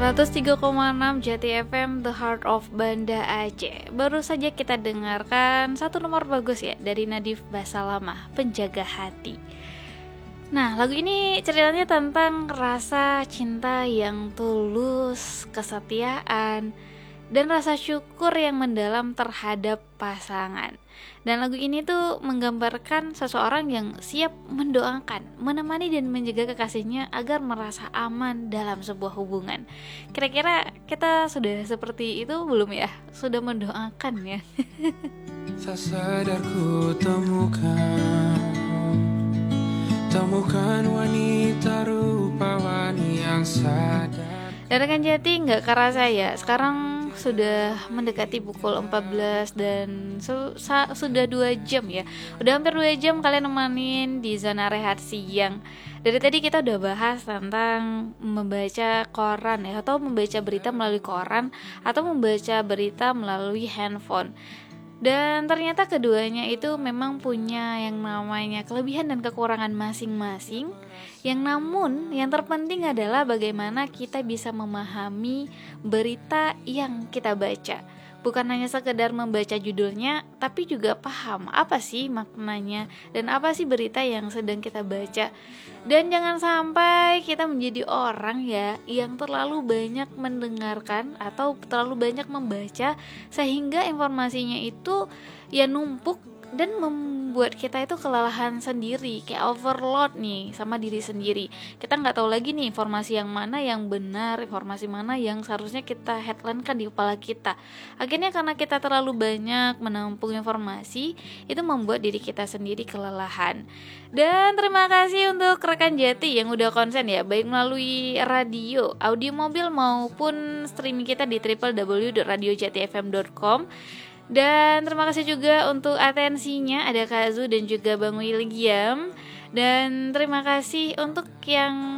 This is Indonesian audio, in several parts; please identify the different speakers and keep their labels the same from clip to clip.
Speaker 1: 103,6 Jati FM, The Heart of Banda Aceh. Baru saja kita dengarkan satu nomor bagus ya dari Nadif Basalamah, Penjaga Hati. Nah, lagu ini ceritanya tentang rasa cinta yang tulus, kesetiaan, dan rasa syukur yang mendalam terhadap pasangan. Dan lagu ini tuh menggambarkan seseorang yang siap mendoakan, menemani dan menjaga kekasihnya agar merasa aman dalam sebuah hubungan. Kira-kira kita sudah seperti itu belum ya? Sudah mendoakan ya?
Speaker 2: Tak sadar ku temukan wanita rupawan yang sadar.
Speaker 1: Dan rekan Jati, nggak kerasa ya, sekarang sudah mendekati pukul 14 dan sudah 2 jam ya. Udah hampir 2 jam kalian nemanin di zona rehat siang. Dari tadi kita udah bahas tentang membaca koran ya, atau membaca berita melalui koran, atau membaca berita melalui handphone. Dan ternyata keduanya itu memang punya yang namanya kelebihan dan kekurangan masing-masing. Yang namun yang terpenting adalah bagaimana kita bisa memahami berita yang kita baca. Bukan hanya sekedar membaca judulnya, tapi juga paham apa sih maknanya dan apa sih berita yang sedang kita baca. Dan jangan sampai kita menjadi orang ya yang terlalu banyak mendengarkan atau terlalu banyak membaca sehingga informasinya itu ya numpuk dan membuat kita itu kelelahan sendiri, kayak overload nih sama diri sendiri. Kita nggak tahu lagi nih informasi yang mana yang benar, informasi mana yang seharusnya kita headline-kan di kepala kita. Akhirnya karena kita terlalu banyak menampung informasi, itu membuat diri kita sendiri kelelahan. Dan terima kasih untuk rekan Jati yang udah konsen ya, baik melalui radio, audio mobil maupun streaming kita di www.radiojatifm.com. Dan terima kasih juga untuk atensinya, ada Kak Zu dan juga Bang William. Dan terima kasih untuk yang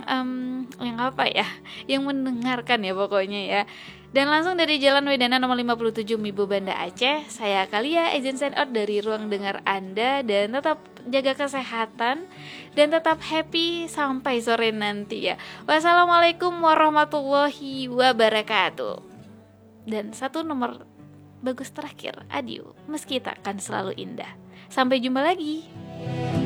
Speaker 1: apa ya, yang mendengarkan ya pokoknya ya. Dan langsung dari Jalan Wedana nomor 57 Mibo Banda Aceh, saya Kalia izin sign out dari ruang dengar Anda. Dan tetap jaga kesehatan dan tetap happy sampai sore nanti ya. Wassalamualaikum warahmatullahi wabarakatuh. Dan satu nomor bagus terakhir, adieu, meski takkan selalu indah. Sampai jumpa lagi.